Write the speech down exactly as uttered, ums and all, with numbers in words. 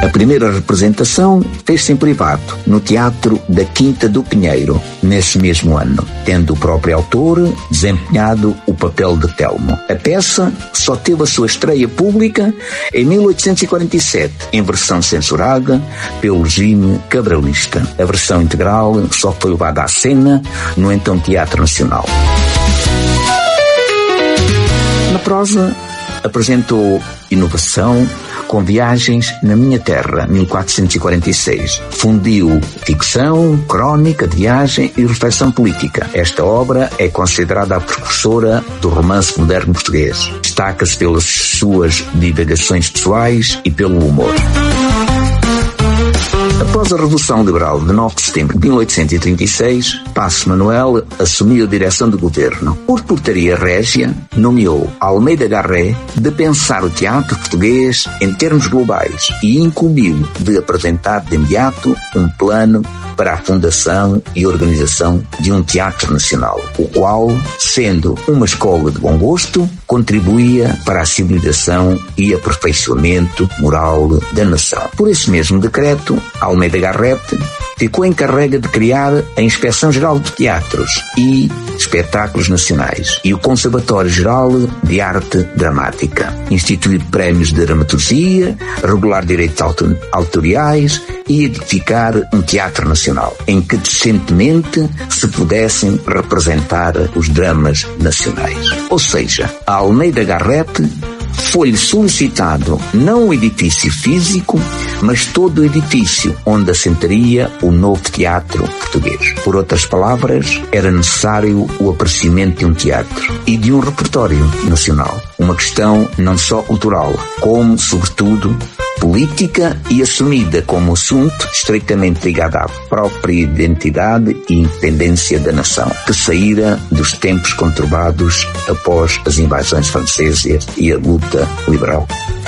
A primeira representação fez-se em privado, no Teatro da Quinta do Pinheiro, nesse mesmo ano, tendo o próprio autor desempenhado o papel de Telmo. A peça só teve a sua estreia pública em mil oitocentos e quarenta e sete, em versão censurada pelo regime cabralista. A versão integral só foi levada à cena no então Teatro Nacional. Na prosa, apresentou inovação com Viagens na Minha Terra, mil quatrocentos e quarenta e seis. Fundiu ficção, crónica de viagem e reflexão política. Esta obra é considerada a precursora do romance moderno português. Destaca-se pelas suas divagações pessoais e pelo humor. Após a Revolução Liberal de nove de setembro de mil oitocentos e trinta e seis, Passos Manuel assumiu a direção do governo. Por portaria régia, nomeou Almeida Garré de pensar o teatro português em termos globais e incumbiu de apresentar de imediato um plano para a fundação e organização de um teatro nacional, o qual, sendo uma escola de bom gosto, contribuía para a civilização e aperfeiçoamento moral da nação. Por esse mesmo decreto, Almeida Garrett ficou encarregue de criar a Inspeção-Geral de Teatros e Espetáculos Nacionais e o Conservatório-Geral de Arte Dramática, instituir prémios de dramaturgia, regular direitos autor- autoriais e edificar um teatro nacional, em que decentemente se pudessem representar os dramas nacionais. Ou seja, a Almeida Garrett foi-lhe solicitado não o edifício físico, mas todo o edifício onde assentaria o novo teatro português. Por outras palavras, era necessário o aparecimento de um teatro e de um repertório nacional. Uma questão não só cultural, como, sobretudo, política e assumida como assunto estreitamente ligado à própria identidade e independência da nação, que saíra dos tempos conturbados após as invasões francesas e a luta liberal.